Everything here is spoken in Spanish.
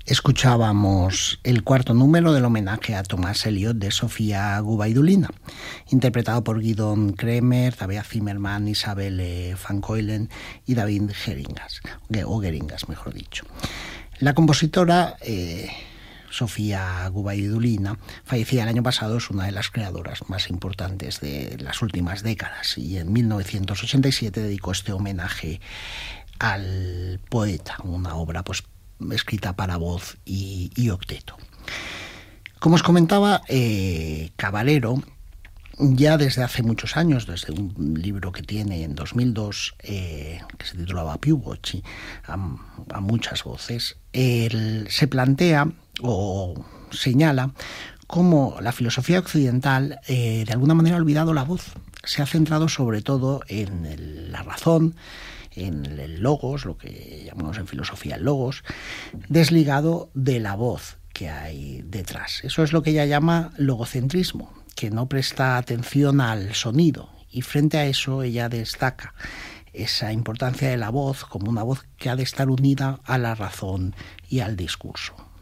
Escuchábamos el cuarto número del homenaje a Thomas Eliot de Sofía Gubaidulina, interpretado por Gidon Kremer, Tabea Zimmerman, Isabel van Keulen y David Geringas, o Geringas, mejor dicho. La compositora Sofía Gubaidulina fallecía el año pasado, es una de las creadoras más importantes de las últimas décadas y en 1987 dedicó este homenaje al poeta, una obra escrita para voz y octeto. Como os comentaba, Caballero ya desde hace muchos años, desde un libro que tiene en 2002 que se titulaba Piugochi, a muchas voces, él se plantea o señala cómo la filosofía occidental de alguna manera ha olvidado la voz. Se ha centrado sobre todo en la razón, en el logos, lo que llamamos en filosofía el logos, desligado de la voz que hay detrás. Eso es lo que ella llama logocentrismo, que no presta atención al sonido, y frente a eso ella destaca esa importancia de la voz como una voz que ha de estar unida a la razón y al discurso.